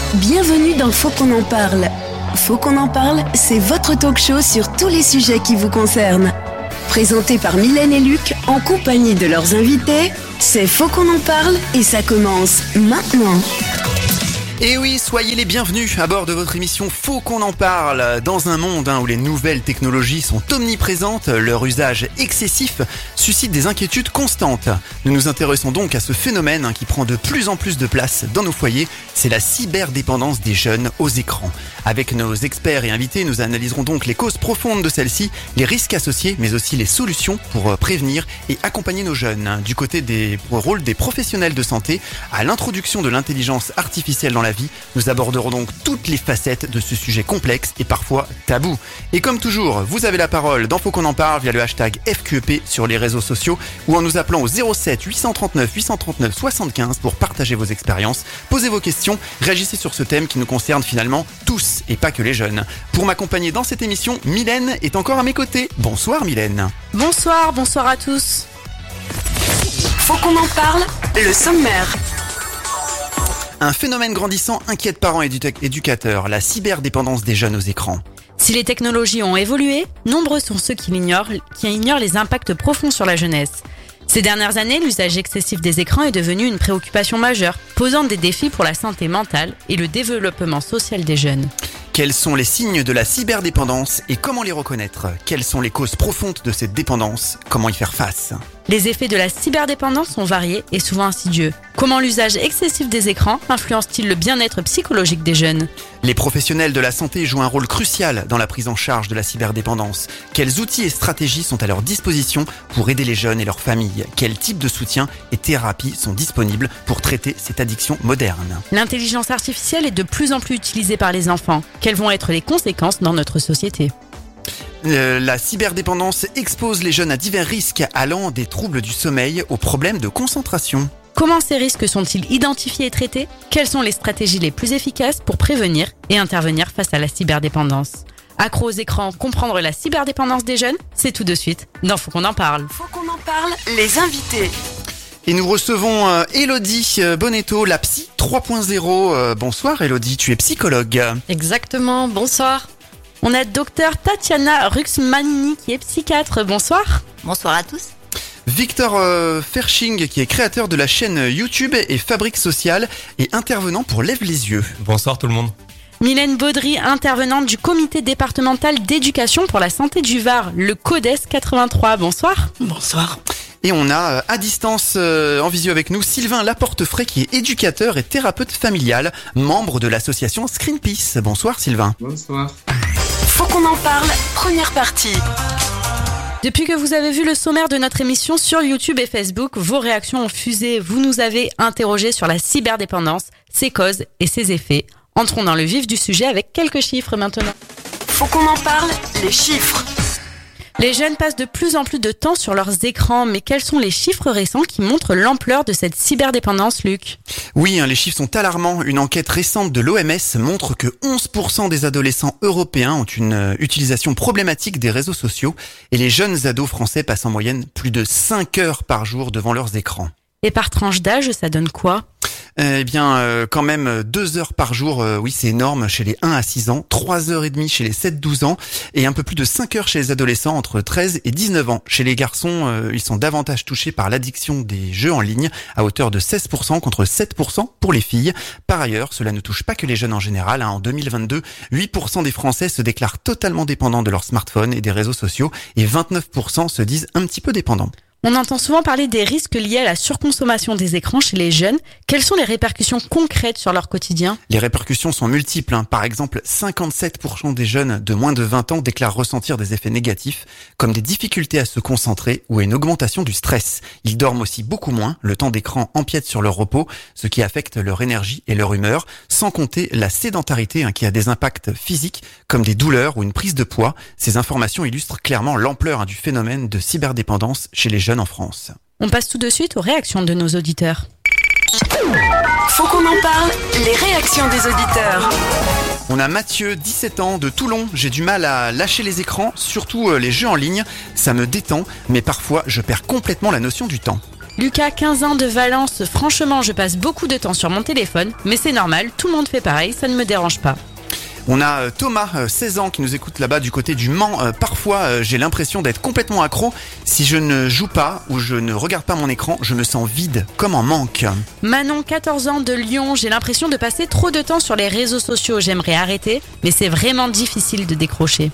Bienvenue dans Faut qu'on en parle. Faut qu'on en parle, c'est votre talk show sur tous les sujets qui vous concernent. Présenté par Mylène et Luc en compagnie de leurs invités, c'est Faut qu'on en parle et ça commence maintenant. Et oui, soyez les bienvenus à bord de votre émission Faut qu'on en parle. Dans un monde où les nouvelles technologies sont omniprésentes, leur usage excessif suscite des inquiétudes constantes. Nous nous intéressons donc à ce phénomène qui prend de plus en plus de place dans nos foyers, c'est la cyberdépendance des jeunes aux écrans. Avec nos experts et invités, nous analyserons donc les causes profondes de celle-ci, les risques associés, mais aussi les solutions pour prévenir et accompagner nos jeunes. Du côté des rôles des professionnels de santé, à l'introduction de l'intelligence artificielle dans la vie, nous aborderons donc toutes les facettes de ce sujet complexe et parfois tabou. Et comme toujours, vous avez la parole dans Faut qu'on en parle via le hashtag FQEP sur les réseaux sociaux ou en nous appelant au 07 839 839 75 pour partager vos expériences, poser vos questions, réagissez sur ce thème qui nous concerne finalement tous et pas que les jeunes. Pour m'accompagner dans cette émission, Mylène est encore à mes côtés. Bonsoir Mylène. Bonsoir à tous. Faut qu'on en parle, le sommaire. Un phénomène grandissant inquiète parents et éducateurs, la cyberdépendance des jeunes aux écrans. Si les technologies ont évolué, nombreux sont ceux qui ignorent les impacts profonds sur la jeunesse. Ces dernières années, l'usage excessif des écrans est devenu une préoccupation majeure, posant des défis pour la santé mentale et le développement social des jeunes. Quels sont les signes de la cyberdépendance et comment les reconnaître ? Quelles sont les causes profondes de cette dépendance ? Comment y faire face ? Les effets de la cyberdépendance sont variés et souvent insidieux. Comment l'usage excessif des écrans influence-t-il le bien-être psychologique des jeunes ? Les professionnels de la santé jouent un rôle crucial dans la prise en charge de la cyberdépendance. Quels outils et stratégies sont à leur disposition pour aider les jeunes et leurs familles ? Quels types de soutien et thérapies sont disponibles pour traiter cette addiction moderne ? L'intelligence artificielle est de plus en plus utilisée par les enfants. Quelles vont être les conséquences dans notre société ? La cyberdépendance expose les jeunes à divers risques allant des troubles du sommeil aux problèmes de concentration. Comment ces risques sont-ils identifiés et traités ? Quelles sont les stratégies les plus efficaces pour prévenir et intervenir face à la cyberdépendance ? Accro aux écrans, comprendre la cyberdépendance des jeunes, c'est tout de suite dans Faut qu'on en parle. Faut qu'on en parle, les invités. Et nous recevons Elodie Bonetto, la psy 3.0. Bonsoir Elodie, tu es psychologue. Exactement, bonsoir. On a docteur Tatiana Ruxmanini qui est psychiatre. Bonsoir. Bonsoir à tous. Victor Ferching qui est créateur de la chaîne YouTube et Fabrique Sociale et intervenant pour Lève les yeux. Bonsoir tout le monde. Mylène Baudry, intervenante du comité départemental d'éducation pour la santé du Var, le CODES 83. Bonsoir. Bonsoir. Et on a à distance en visio avec nous Sylvain Laportefray qui est éducateur et thérapeute familial, membre de l'association Screenpeace. Bonsoir Sylvain. Bonsoir. Faut qu'on en parle, première partie. Depuis que vous avez vu le sommaire de notre émission sur YouTube et Facebook, vos réactions ont fusé. Vous nous avez interrogé sur la cyberdépendance, ses causes et ses effets. Entrons dans le vif du sujet avec quelques chiffres maintenant. Faut qu'on en parle, les chiffres. Les jeunes passent de plus en plus de temps sur leurs écrans, mais quels sont les chiffres récents qui montrent l'ampleur de cette cyberdépendance, Luc ? Oui, les chiffres sont alarmants. Une enquête récente de l'OMS montre que 11% des adolescents européens ont une utilisation problématique des réseaux sociaux et les jeunes ados français passent en moyenne plus de 5 heures par jour devant leurs écrans. Et par tranche d'âge, ça donne quoi ? Quand même 2 heures par jour, oui c'est énorme chez les 1 à 6 ans, 3 heures et demie chez les 7-12 ans et un peu plus de 5 heures chez les adolescents entre 13 et 19 ans. Chez les garçons, ils sont davantage touchés par l'addiction des jeux en ligne à hauteur de 16% contre 7% pour les filles. Par ailleurs, cela ne touche pas que les jeunes en général. En 2022, 8% des Français se déclarent totalement dépendants de leur smartphone et des réseaux sociaux et 29% se disent un petit peu dépendants. On entend souvent parler des risques liés à la surconsommation des écrans chez les jeunes. Quelles sont les répercussions concrètes sur leur quotidien ? Les répercussions sont multiples. Par exemple, 57% des jeunes de moins de 20 ans déclarent ressentir des effets négatifs, comme des difficultés à se concentrer ou une augmentation du stress. Ils dorment aussi beaucoup moins, le temps d'écran empiète sur leur repos, ce qui affecte leur énergie et leur humeur, sans compter la sédentarité qui a des impacts physiques, comme des douleurs ou une prise de poids. Ces informations illustrent clairement l'ampleur du phénomène de cyberdépendance chez les jeunes en France. On passe tout de suite aux réactions de nos auditeurs. Faut qu'on en parle, les réactions des auditeurs. On a Mathieu, 17 ans, de Toulon. J'ai du mal à lâcher les écrans, surtout les jeux en ligne. Ça me détend, mais parfois je perds complètement la notion du temps. Lucas, 15 ans de Valence. Franchement, je passe beaucoup de temps sur mon téléphone, mais c'est normal, tout le monde fait pareil, ça ne me dérange pas. On a Thomas, 16 ans, qui nous écoute là-bas du côté du Mans. Parfois, j'ai l'impression d'être complètement accro. Si je ne joue pas ou je ne regarde pas mon écran, je me sens vide, comme en manque. Manon, 14 ans de Lyon. J'ai l'impression de passer trop de temps sur les réseaux sociaux. J'aimerais arrêter, mais c'est vraiment difficile de décrocher.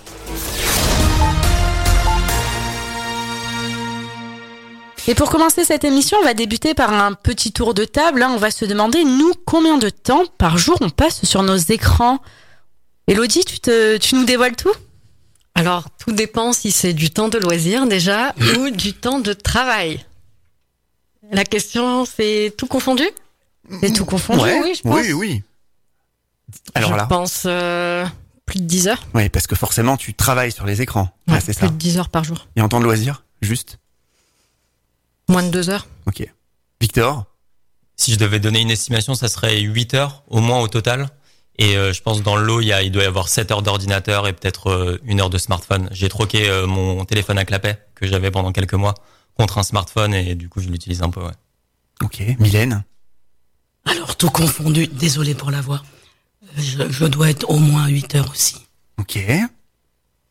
Et pour commencer cette émission, on va débuter par un petit tour de table. On va se demander, nous, combien de temps par jour on passe sur nos écrans ? Elodie, tu nous dévoiles tout ? Alors, tout dépend si c'est du temps de loisir déjà ou du temps de travail. La question, c'est tout confondu ? C'est tout confondu, Ouais, oui, je pense. Oui. Alors je là. pense plus de 10 heures. Oui, parce que forcément, tu travailles sur les écrans. Ouais, c'est plus ça. de 10 heures par jour. Et en temps de loisir, juste. Moins de 2 heures. Ok. Victor ? Si je devais donner une estimation, ça serait 8 heures au moins au total. Et je pense dans le lot, il doit y avoir 7 heures d'ordinateur et peut-être 1 heure de smartphone. J'ai troqué mon téléphone à clapet que j'avais pendant quelques mois contre un smartphone et du coup je l'utilise un peu. Ouais. Ok. Mylène ? Alors, tout confondu, désolé pour la voix. Je dois être au moins 8 heures aussi. Ok. Et Tatiana ?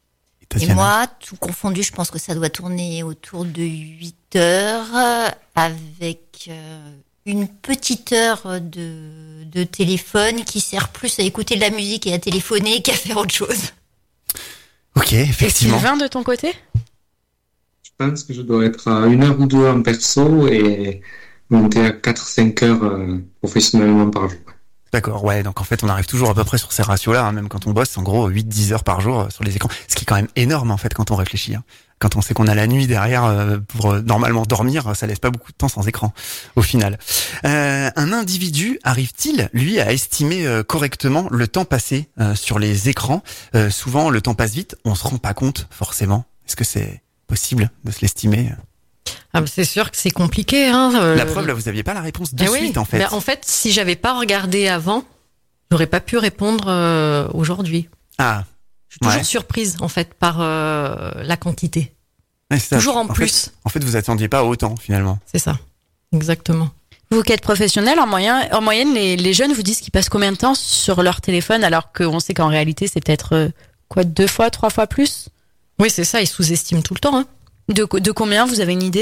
moi, tout confondu, je pense que ça doit tourner autour de 8 heures avec une petite heure de téléphone qui sert plus à écouter de la musique et à téléphoner qu'à faire autre chose. Ok, Et effectivement. Sylvain, de ton côté ? Je pense que je dois être à 1 heure ou 2 en perso et monter à 4-5 heures professionnellement par jour. D'accord, ouais, donc en fait on arrive toujours à peu près sur ces ratios-là, même quand on bosse, en gros 8-10 heures par jour sur les écrans, ce qui est quand même énorme en fait quand on réfléchit. Quand on sait qu'on a la nuit derrière pour normalement dormir, ça laisse pas beaucoup de temps sans écran au final. Un individu arrive-t-il, lui, à estimer correctement le temps passé sur les écrans ? Souvent le temps passe vite, on se rend pas compte forcément. Est-ce que c'est possible de se l'estimer ? C'est sûr que c'est compliqué. La preuve, là, vous aviez pas la réponse de Eh suite oui. en fait. Mais en fait, si j'avais pas regardé avant, j'aurais pas pu répondre aujourd'hui. Ah, Je suis toujours Ouais. surprise en fait par la quantité. ouais, c'est ça. Toujours en fait- plus. En fait, vous attendiez pas autant finalement. C'est ça. Exactement. Vous qui êtes professionnel, en moyenne, les jeunes vous disent qu'ils passent combien de temps sur leur téléphone alors qu'on sait qu'en réalité c'est peut-être 2 fois, 3 fois plus ? Oui, c'est ça. Ils sous-estiment tout le temps. De combien, vous avez une idée ?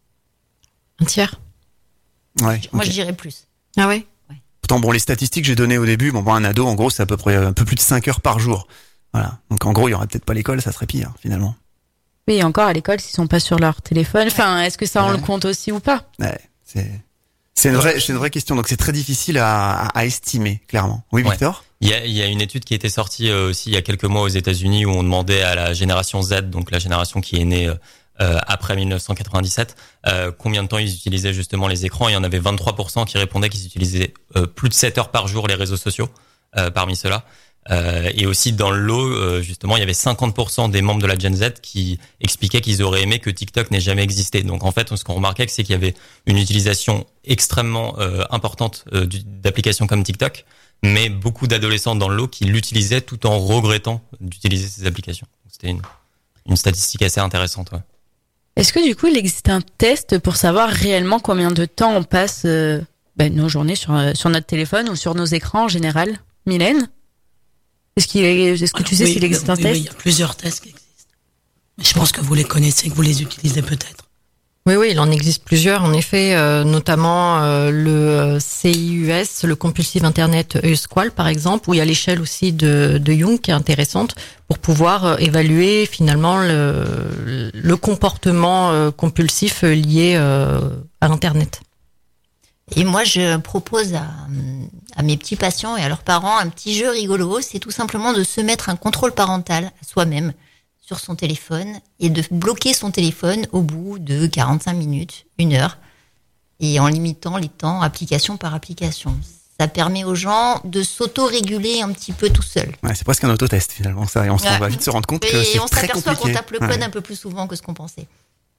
Un tiers. Ouais. Moi, ok. je dirais plus. Ah ouais. Pourtant, bon, les statistiques que j'ai données au début, bon, un ado, en gros, c'est à peu près un peu plus de 5 heures par jour. Voilà. Donc, en gros, il y aurait peut-être pas l'école, ça serait pire, finalement. Oui, encore à l'école, s'ils sont pas sur leur téléphone. Enfin, est-ce que ça on Ouais. le compte aussi ou pas ? Ouais. C'est une vraie question. Donc, c'est très difficile à estimer, clairement. Oui, Ouais. Victor? Il y a une étude qui a été sortie aussi il y a quelques mois aux États-Unis où on demandait à la génération Z, donc la génération qui est née après 1997, combien de temps ils utilisaient justement les écrans. Il y en avait 23% qui répondaient qu'ils utilisaient plus de 7 heures par jour les réseaux sociaux parmi ceux-là. Et aussi dans le lot, justement, il y avait 50% des membres de la Gen Z qui expliquaient qu'ils auraient aimé que TikTok n'ait jamais existé. Donc en fait, ce qu'on remarquait, c'est qu'il y avait une utilisation extrêmement importante d'applications comme TikTok, mais beaucoup d'adolescents dans le lot qui l'utilisaient tout en regrettant d'utiliser ces applications. C'était une statistique assez intéressante. Ouais. Est-ce que du coup, il existe un test pour savoir réellement combien de temps on passe nos journées sur notre téléphone ou sur nos écrans en général ? Mylène ? Est-ce que tu sais Oui, s'il existe un oui, test ? Oui, il y a plusieurs tests qui existent. Mais je pense que vous les connaissez, que vous les utilisez peut-être. Oui, il en existe plusieurs, en effet, notamment le CIUS, le Compulsive Internet Squall, par exemple, où il y a l'échelle aussi de Jung qui est intéressante pour pouvoir évaluer finalement le comportement compulsif lié à Internet. Et moi, je propose à mes petits patients et à leurs parents un petit jeu rigolo. C'est tout simplement de se mettre un contrôle parental à soi-même sur son téléphone et de bloquer son téléphone au bout de 45 minutes, 1 heure, et en limitant les temps application par application. Ça permet aux gens de s'auto-réguler un petit peu tout seul. Ouais, c'est presque un autotest, finalement. Ça, et on Ouais. va vite se rendre compte que Et c'est on très s'aperçoit qu'on compliqué. tape le code Ouais. un peu plus souvent que ce qu'on pensait.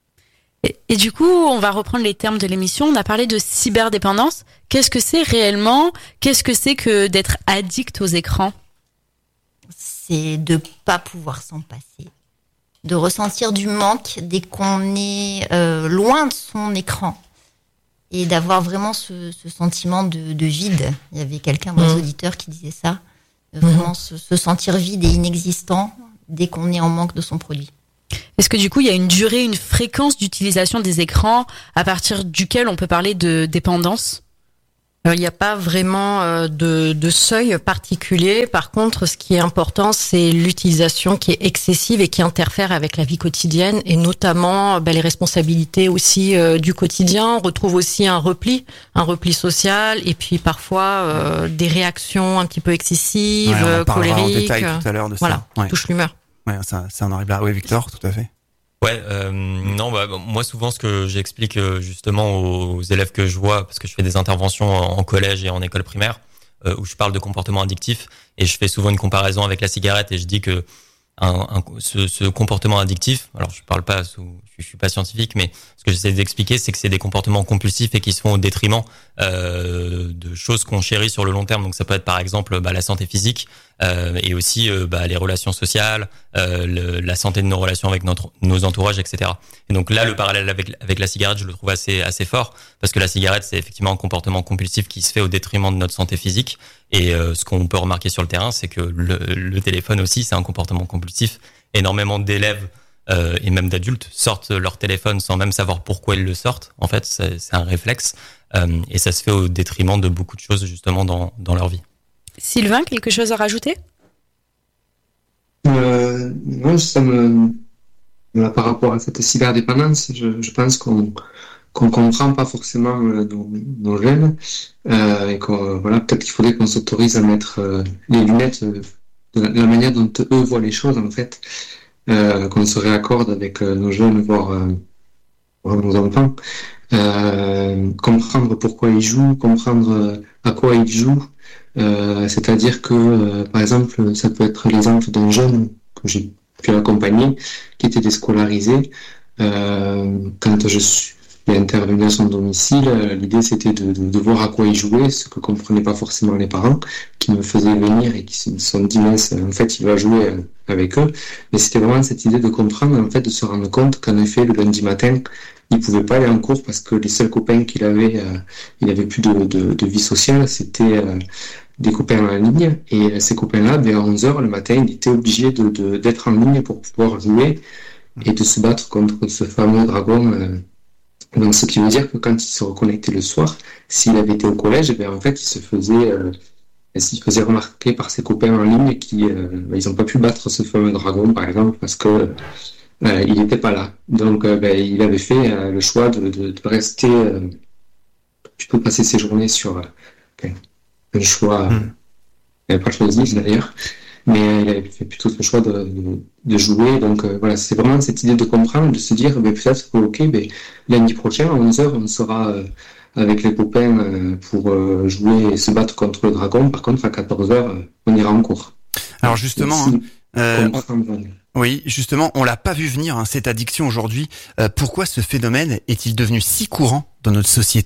Et du coup, on va reprendre les termes de l'émission. On a parlé de cyberdépendance. Qu'est-ce que c'est réellement ? Qu'est-ce que c'est que d'être addict aux écrans ? C'est de pas pouvoir s'en passer, de ressentir du manque dès qu'on est loin de son écran, et d'avoir vraiment ce sentiment de vide. Il y avait quelqu'un, un auditeur, qui disait ça. Vraiment se sentir vide et inexistant dès qu'on est en manque de son produit. Est-ce que du coup, il y a une durée, une fréquence d'utilisation des écrans à partir duquel on peut parler de dépendance ? Alors, il n'y a pas vraiment de seuil particulier. Par contre, ce qui est important, c'est l'utilisation qui est excessive et qui interfère avec la vie quotidienne, et notamment les responsabilités aussi du quotidien. On retrouve aussi un repli social, et puis parfois des réactions un petit peu excessives, on parlera en colériques. détail tout à l'heure de ça. Voilà, Ouais. touche l'humeur. Ouais, ça en arrive là. Oui, Victor, tout à fait. Ouais, non, moi souvent ce que j'explique justement aux élèves que je vois, parce que je fais des interventions en collège et en école primaire, où je parle de comportement addictif, et je fais souvent une comparaison avec la cigarette, et je dis que ce comportement addictif, alors je parle pas je suis pas scientifique, mais ce que j'essaie d'expliquer, c'est que c'est des comportements compulsifs et qui se font au détriment de choses qu'on chérit sur le long terme. Donc ça peut être par exemple la santé physique, et aussi les relations sociales, la santé de nos relations avec nos entourages, etc. Et donc là, le parallèle avec la cigarette, je le trouve assez fort, parce que la cigarette, c'est effectivement un comportement compulsif qui se fait au détriment de notre santé physique. Et ce qu'on peut remarquer sur le terrain, c'est que le téléphone aussi, c'est un comportement compulsif. Énormément d'élèves et même d'adultes sortent leur téléphone sans même savoir pourquoi ils le sortent. En fait, c'est un réflexe, et ça se fait au détriment de beaucoup de choses justement dans leur vie. Sylvain, quelque chose à rajouter ? Non, par rapport à cette cyberdépendance, je pense qu'on comprend pas forcément nos jeunes, et peut-être qu'il faudrait qu'on s'autorise à mettre les lunettes de la manière dont eux voient les choses, en fait, qu'on se réaccorde avec nos jeunes, voire nos enfants, comprendre pourquoi ils jouent, comprendre à quoi ils jouent, c'est-à-dire que par exemple, ça peut être l'exemple d'un jeune que j'ai pu accompagner qui était déscolarisé. Quand je suis intervenu à son domicile, l'idée c'était de voir à quoi il jouait, ce que comprenaient pas forcément les parents, qui me faisaient venir et qui se sont dit, en fait il va jouer avec eux, mais c'était vraiment cette idée de comprendre, en fait, de se rendre compte qu'en effet le lundi matin il pouvait pas aller en cours parce que les seuls copains qu'il avait, il avait plus de vie sociale, c'était des copains en ligne, et ces copains-là, à 11h le matin, il était obligé d'être en ligne pour pouvoir jouer et de se battre contre ce fameux dragon. Donc, ce qui veut dire que quand il se reconnectait le soir, s'il avait été au collège, en fait, il se faisait remarquer par ses copains en ligne qui, ils n'ont pas pu battre ce fameux dragon, par exemple, parce que il n'était pas là. Donc, il avait fait le choix de rester, plutôt passer ses journées sur un choix, il n'avait pas choisi d'ailleurs, mais il avait fait plutôt ce choix de jouer. Donc c'est vraiment cette idée de comprendre, de se dire peut-être que lundi prochain à 11h on sera avec les copains pour jouer et se battre contre le dragon. Par contre à 14h on ira en cours. Alors justement, oui, justement, on l'a pas vu venir, cette addiction aujourd'hui. Pourquoi ce phénomène est-il devenu si courant dans notre société ?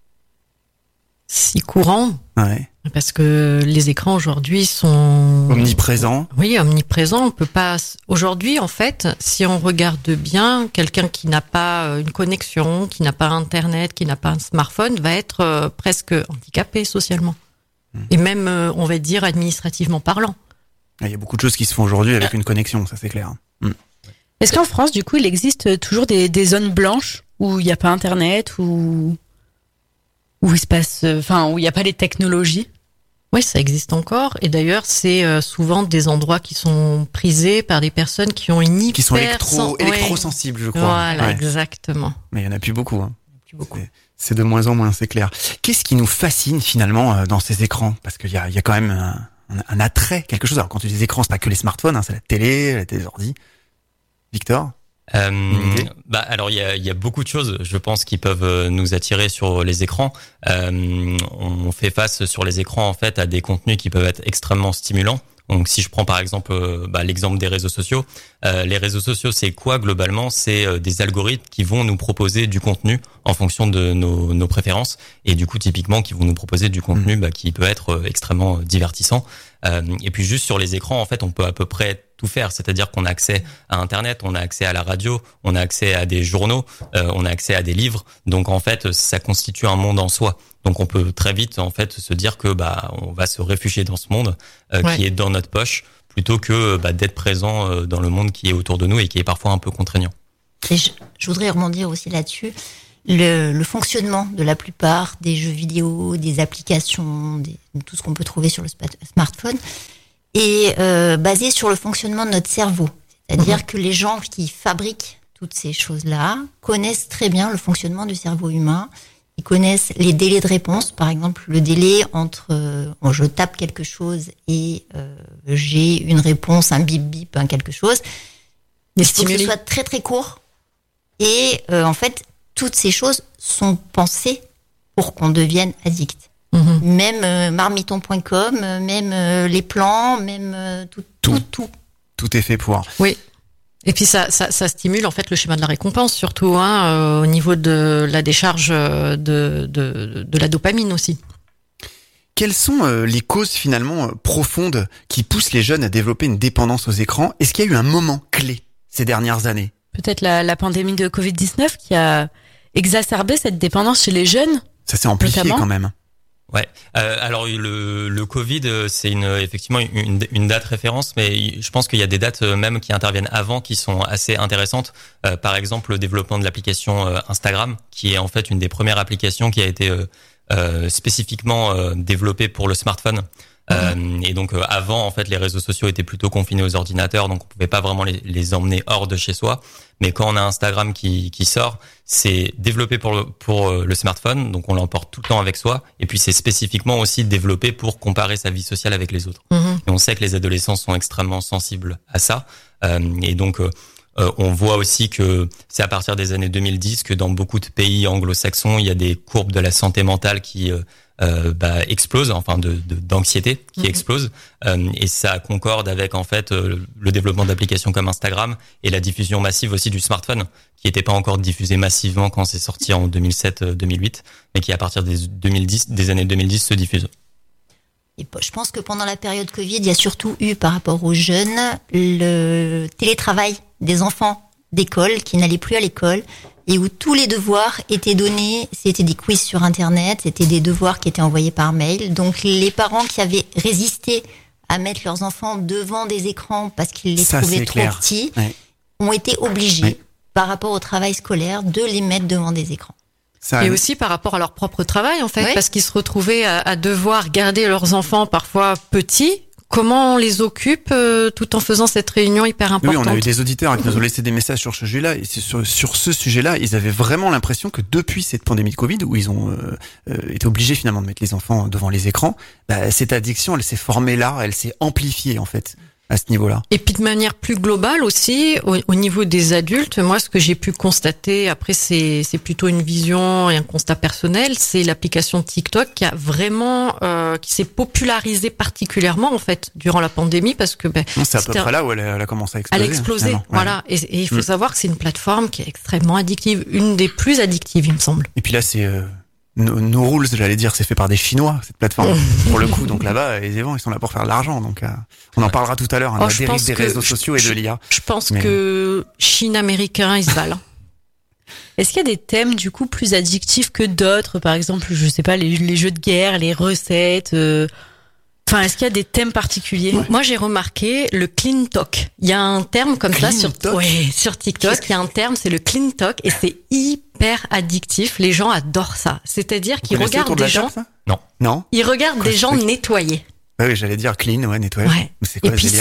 Si courant, ouais. Parce que les écrans aujourd'hui sont omniprésents. Oui, omniprésents. On peut pas. Aujourd'hui, en fait, si on regarde bien, quelqu'un qui n'a pas une connexion, qui n'a pas Internet, qui n'a pas un smartphone, va être presque handicapé socialement, et même, on va dire, administrativement parlant. Il y a beaucoup de choses qui se font aujourd'hui avec une connexion, ça c'est clair. Est-ce qu'en France, du coup, il existe toujours des zones blanches où il n'y a pas Internet, où il se passe, où il n'y a pas les technologies? Oui, ça existe encore. Et d'ailleurs, c'est souvent des endroits qui sont prisés par des personnes qui ont une qui sont électrosensibles, je crois. Voilà, exactement. Mais il n'y en a plus beaucoup. C'est de moins en moins, c'est clair. Qu'est-ce qui nous fascine finalement dans ces écrans? Parce qu'il y a quand même un attrait, quelque chose. Alors quand tu dis écrans, c'est pas que les smartphones, c'est la télé, les ordi. Victor? Alors il y a beaucoup de choses, je pense, qui peuvent nous attirer sur les écrans. On fait face sur les écrans en fait à des contenus qui peuvent être extrêmement stimulants. Donc si je prends par exemple l'exemple des réseaux sociaux, les réseaux sociaux c'est quoi globalement? C'est des algorithmes qui vont nous proposer du contenu en fonction de nos préférences, et du coup typiquement qui vont nous proposer du contenu qui peut être extrêmement divertissant. Et puis juste sur les écrans en fait on peut à peu près tout faire. C'est-à-dire qu'on a accès à Internet, on a accès à la radio, on a accès à des journaux, on a accès à des livres. Donc en fait, ça constitue un monde en soi. Donc on peut très vite en fait se dire que on va se réfugier dans ce monde qui est dans notre poche, plutôt que d'être présent dans le monde qui est autour de nous et qui est parfois un peu contraignant. Et je voudrais rebondir aussi là-dessus. Le fonctionnement de la plupart des jeux vidéo, des applications, tout ce qu'on peut trouver sur le smartphone est basé sur le fonctionnement de notre cerveau. C'est-à-dire que les gens qui fabriquent toutes ces choses-là connaissent très bien le fonctionnement du cerveau humain. Ils connaissent les délais de réponse. Par exemple, le délai entre je tape quelque chose et j'ai une réponse, un bip-bip, quelque chose. Il faut que ce soit très très court. Et en fait, toutes ces choses sont pensées pour qu'on devienne addict. Même marmiton.com, même les plans, même tout. Tout est fait pour. Oui. Et puis ça stimule en fait le schéma de la récompense, surtout au niveau de la décharge de la dopamine aussi. Quelles sont les causes finalement profondes qui poussent les jeunes à développer une dépendance aux écrans ? Est-ce qu'il y a eu un moment clé ces dernières années ? Peut-être la pandémie de Covid-19 qui a exacerbé cette dépendance chez les jeunes. Ça s'est amplifié notamment. quand même. Ouais. Alors le Covid, c'est effectivement une date référence, mais je pense qu'il y a des dates même qui interviennent avant qui sont assez intéressantes. Par exemple, le développement de l'application Instagram, qui est en fait une des premières applications qui a été spécifiquement développée pour le smartphone. Et donc avant en fait les réseaux sociaux étaient plutôt confinés aux ordinateurs, donc on pouvait pas vraiment les emmener hors de chez soi. Mais quand on a Instagram qui sort, c'est développé pour le smartphone, donc on l'emporte tout le temps avec soi. Et puis c'est spécifiquement aussi développé pour comparer sa vie sociale avec les autres. Et on sait que les adolescents sont extrêmement sensibles à ça. Et donc on voit aussi que c'est à partir des années 2010 que dans beaucoup de pays anglo-saxons, il y a des courbes de la santé mentale qui explose, enfin d'anxiété qui explose, et ça concorde avec en fait le développement d'applications comme Instagram et la diffusion massive aussi du smartphone, qui n'était pas encore diffusé massivement quand c'est sorti en 2007-2008, mais qui à partir des années 2010 se diffuse. Et je pense que pendant la période Covid, il y a surtout eu par rapport aux jeunes le télétravail des enfants d'école qui n'allaient plus à l'école et où tous les devoirs étaient donnés, c'était des quiz sur Internet, c'était des devoirs qui étaient envoyés par mail. Donc les parents qui avaient résisté à mettre leurs enfants devant des écrans parce qu'ils les trouvaient trop petits, ont été obligés, par rapport au travail scolaire, de les mettre devant des écrans. Et aussi par rapport à leur propre travail, en fait, parce qu'ils se retrouvaient à devoir garder leurs enfants parfois petits. Comment on les occupe tout en faisant cette réunion hyper importante ? Oui, on a eu des auditeurs qui nous ont laissé des messages sur ce sujet-là. Et sur ce sujet-là, ils avaient vraiment l'impression que depuis cette pandémie de Covid, où ils ont été obligés finalement de mettre les enfants devant les écrans, cette addiction, elle s'est formée là, elle s'est amplifiée en fait. À ce niveau-là. Et puis de manière plus globale aussi, au niveau des adultes, moi ce que j'ai pu constater, après c'est plutôt une vision et un constat personnel, c'est l'application TikTok qui a vraiment qui s'est popularisée particulièrement en fait durant la pandémie parce que c'est à peu près là où elle a commencé à exploser. Elle a explosé, voilà. Et il faut savoir que c'est une plateforme qui est extrêmement addictive, une des plus addictives, il me semble. Et puis là c'est No Rules, j'allais dire, c'est fait par des Chinois, cette plateforme, pour le coup. Donc là-bas, les évents, ils sont là pour faire de l'argent. Donc, on en parlera tout à l'heure, la dérive des réseaux sociaux et de l'IA. Je pense que Chine américain, ils se valent. Est-ce qu'il y a des thèmes, du coup, plus addictifs que d'autres? Par exemple, je sais pas, les jeux de guerre, les recettes, Enfin, est-ce qu'il y a des thèmes particuliers? Moi, j'ai remarqué le clean talk. Il y a un terme comme ça sur TikTok. Il y a un terme, c'est le clean talk, et c'est hyper addictif. Les gens adorent ça. C'est-à-dire qu'ils regardent des gens. Non. Ils regardent des gens nettoyer. Oui, j'allais dire clean, nettoyer. Ouais. C'est quoi, et puis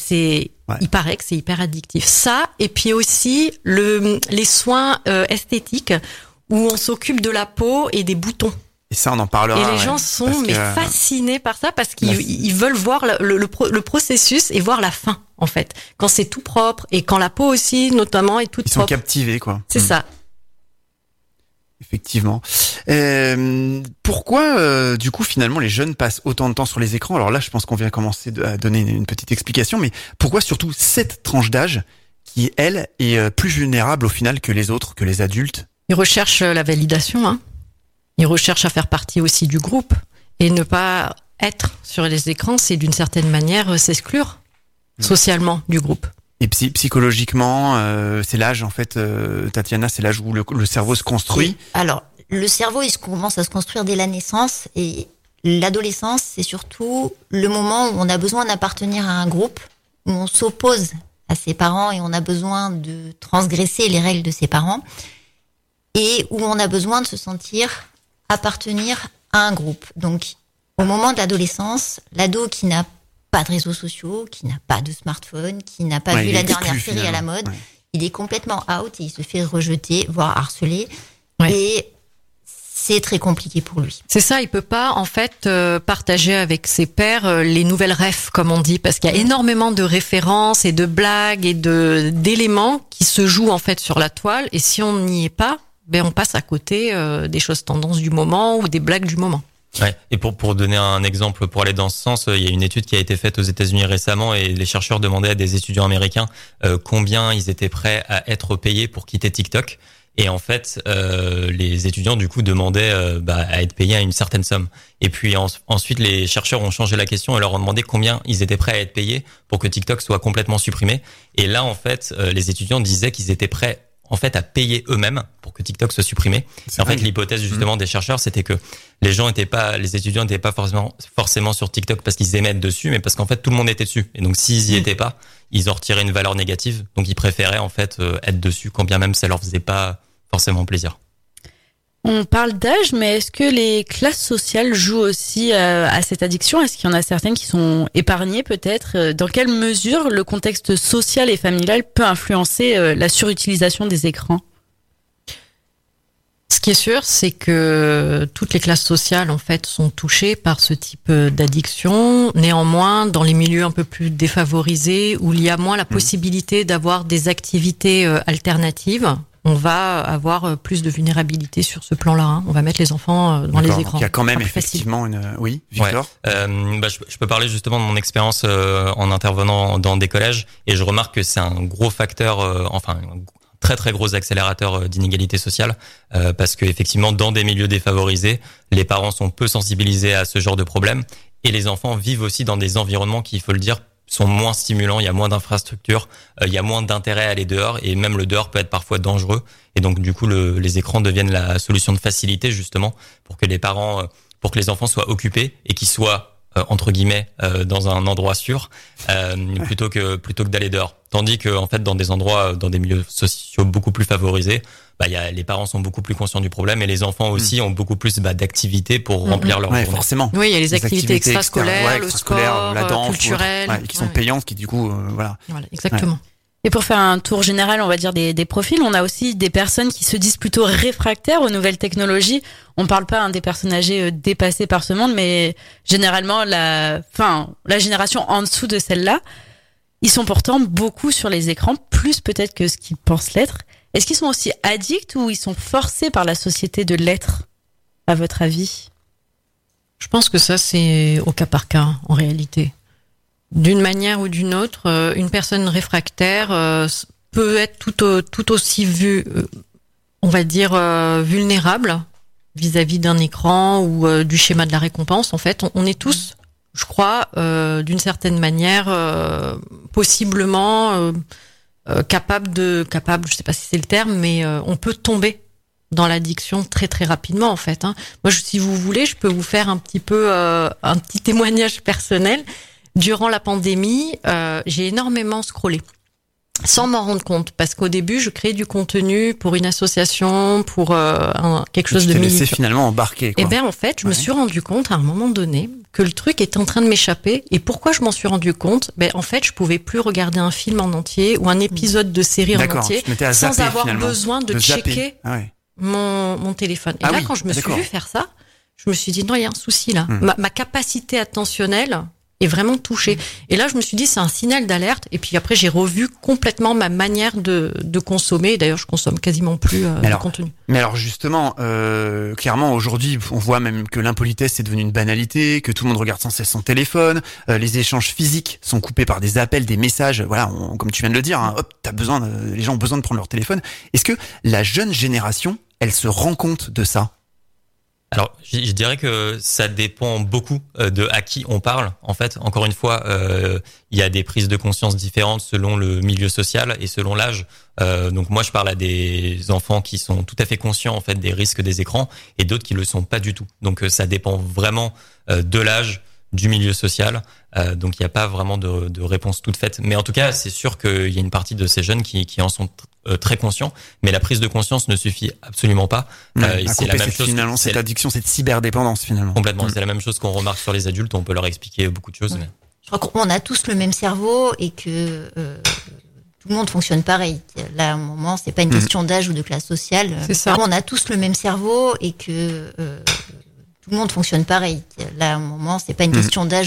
il paraît que c'est hyper addictif. Ça, et puis aussi les soins esthétiques où on s'occupe de la peau et des boutons. Et ça, on en parlera. Et les gens sont fascinés par ça parce qu'ils veulent voir le processus et voir la fin, en fait. Quand c'est tout propre et quand la peau aussi, notamment, est toute propre. Ils sont captivés, quoi. C'est ça. Effectivement. Pourquoi, du coup, finalement, les jeunes passent autant de temps sur les écrans? Alors là, je pense qu'on vient commencer à donner une petite explication, mais pourquoi surtout cette tranche d'âge qui, elle, est plus vulnérable au final que les autres, que les adultes? Ils recherchent la validation, hein. Ils recherchent à faire partie aussi du groupe. Et ne pas être sur les écrans, c'est d'une certaine manière s'exclure. socialement du groupe. Et psychologiquement, c'est l'âge en fait, Tatiana, c'est l'âge où le cerveau se construit. Alors, le cerveau, commence à se construire dès la naissance, et l'adolescence, c'est surtout le moment où on a besoin d'appartenir à un groupe, où on s'oppose à ses parents et on a besoin de transgresser les règles de ses parents, et où on a besoin de se sentir appartenir à un groupe. Donc, au moment de l'adolescence, l'ado qui n'a pas de réseaux sociaux, qui n'a pas de smartphone, qui n'a pas vu la dernière série à la mode, il est complètement out et il se fait rejeter, voire harceler. Et c'est très compliqué pour lui. C'est ça, il peut pas en fait partager avec ses pairs les nouvelles refs, comme on dit, parce qu'il y a énormément de références et de blagues et d'éléments qui se jouent en fait sur la toile, et si on n'y est pas, on passe à côté des choses tendances du moment ou des blagues du moment. Ouais. Et pour donner un exemple, pour aller dans ce sens, il y a une étude qui a été faite aux États-Unis récemment, et les chercheurs demandaient à des étudiants américains combien ils étaient prêts à être payés pour quitter TikTok. Et en fait, les étudiants du coup demandaient à être payés à une certaine somme. Et puis ensuite, les chercheurs ont changé la question et leur ont demandé combien ils étaient prêts à être payés pour que TikTok soit complètement supprimé. Et là, en fait, les étudiants disaient qu'ils étaient prêts en fait à payer eux-mêmes pour que TikTok soit supprimé. Et en fait, l'hypothèse justement des chercheurs, c'était que les étudiants n'étaient pas forcément sur TikTok parce qu'ils aimaient être dessus, mais parce qu'en fait tout le monde était dessus. Et donc s'ils y étaient pas, ils en retiraient une valeur négative. Donc ils préféraient en fait être dessus, quand bien même ça leur faisait pas forcément plaisir. On parle d'âge, mais est-ce que les classes sociales jouent aussi à cette addiction ? Est-ce qu'il y en a certaines qui sont épargnées peut-être ? Dans quelle mesure le contexte social et familial peut influencer la surutilisation des écrans ? Ce qui est sûr, c'est que toutes les classes sociales en fait sont touchées par ce type d'addiction. Néanmoins, dans les milieux un peu plus défavorisés, où il y a moins la possibilité d'avoir des activités alternatives, on va avoir plus de vulnérabilité sur ce plan-là. Hein. On va mettre les enfants dans les écrans. Il y a quand même effectivement Oui, Victor. Je peux parler justement de mon expérience en intervenant dans des collèges, et je remarque que c'est un gros facteur, un très très gros accélérateur d'inégalité sociale, parce que effectivement dans des milieux défavorisés, les parents sont peu sensibilisés à ce genre de problème, et les enfants vivent aussi dans des environnements qui, il faut le dire, sont moins stimulants, il y a moins d'infrastructures, il y a moins d'intérêt à aller dehors, et même le dehors peut être parfois dangereux, et donc du coup les écrans deviennent la solution de facilité justement pour que les enfants soient occupés et qu'ils soient entre guillemets dans un endroit sûr, plutôt que d'aller dehors. Tandis que en fait dans des milieux sociaux beaucoup plus favorisés, les parents sont beaucoup plus conscients du problème, et les enfants aussi ont beaucoup plus d'activités pour remplir leur journée. Forcément. Oui, il y a les activités extrascolaires, le sport, la danse, culturel, qui sont payantes, qui du coup Voilà, exactement. Ouais. Et pour faire un tour général, on va dire des profils, on a aussi des personnes qui se disent plutôt réfractaires aux nouvelles technologies. On parle pas des personnes âgées dépassées par ce monde, mais généralement la génération en dessous de celle-là, ils sont pourtant beaucoup sur les écrans, plus peut-être que ce qu'ils pensent l'être. Est-ce qu'ils sont aussi addicts ou ils sont forcés par la société de l'être, à votre avis ? Je pense que ça, c'est au cas par cas, en réalité. D'une manière ou d'une autre, une personne réfractaire peut être tout aussi vulnérable vis-à-vis d'un écran ou du schéma de la récompense. En fait, on est tous, je crois, d'une certaine manière, possiblement capable, je sais pas si c'est le terme, mais on peut tomber dans l'addiction très très rapidement en fait. Hein. Moi, si vous voulez, je peux vous faire un petit témoignage personnel. Durant la pandémie, j'ai énormément scrollé, sans m'en rendre compte, parce qu'au début, je créais du contenu pour une association, pour quelque chose de militant. Tu t'es laissé finalement embarquer, quoi. Et bien, en fait, je me suis rendu compte à un moment donné que le truc était en train de m'échapper. Et pourquoi je m'en suis rendu compte ? En fait, je pouvais plus regarder un film en entier ou un épisode de série en entier sans avoir besoin de checker mon téléphone. Et là, quand je me suis vu faire ça, je me suis dit non, il y a un souci là. Ma capacité attentionnelle est vraiment touchée. Et là, je me suis dit, c'est un signal d'alerte. Et puis après, j'ai revu complètement ma manière de consommer. D'ailleurs, je consomme quasiment plus de contenu. Mais alors justement, clairement, aujourd'hui, on voit même que l'impolitesse est devenue une banalité, que tout le monde regarde sans cesse son téléphone, les échanges physiques sont coupés par des appels, des messages. Voilà, comme tu viens de le dire, les gens ont besoin de prendre leur téléphone. Est-ce que la jeune génération, elle se rend compte de ça ? Alors, je dirais que ça dépend beaucoup de à qui on parle. En fait, encore une fois, il y a des prises de conscience différentes selon le milieu social et selon l'âge. Donc moi, je parle à des enfants qui sont tout à fait conscients en fait des risques des écrans et d'autres qui le sont pas du tout. Donc ça dépend vraiment de l'âge, du milieu social. Donc il n'y a pas vraiment de réponse toute faite. Mais en tout cas, c'est sûr qu'il y a une partie de ces jeunes qui en sont très conscients. Mais la prise de conscience ne suffit absolument pas. C'est la même chose. Finalement, cette addiction, cette cyberdépendance finalement. Complètement. C'est la même chose qu'on remarque sur les adultes. On peut leur expliquer beaucoup de choses. Mais... Je crois qu'on a tous le même cerveau et que tout le monde fonctionne pareil. Là, à un moment, c'est pas une question d'âge ou de classe sociale. C'est ça. On a tous le même cerveau et que tout le monde fonctionne pareil. Là, à un moment, c'est pas une question d'âge